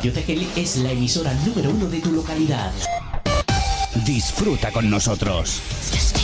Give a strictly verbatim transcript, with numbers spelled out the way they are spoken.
Radio Tegel es la emisora número uno de tu localidad. Disfruta con nosotros.